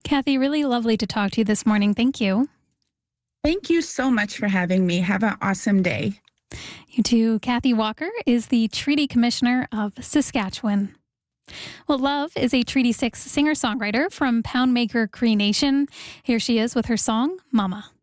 Kathy, really lovely to talk to you this morning. Thank you. Thank you so much for having me. Have an awesome day. You too. Kathy Walker is the Treaty Commissioner of Saskatchewan. Well, Love is a Treaty 6 singer-songwriter from Poundmaker Cree Nation. Here she is with her song, Mama.